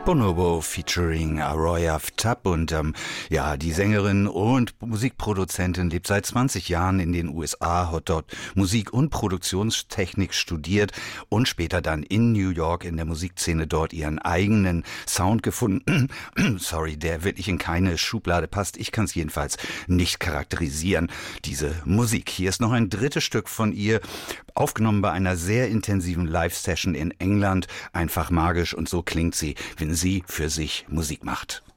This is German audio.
Bonobo featuring Aroya Tab und die Sängerin und Musikproduzentin lebt seit 20 Jahren in den USA, hat dort Musik- und Produktionstechnik studiert und später dann in New York in der Musikszene dort ihren eigenen Sound gefunden. Sorry, der wirklich in keine Schublade passt. Ich kann es jedenfalls nicht charakterisieren, diese Musik. Hier ist noch ein drittes Stück von ihr, aufgenommen bei einer sehr intensiven Live-Session in England. Einfach magisch und so klingt sie, wenn sie für sich Musik macht.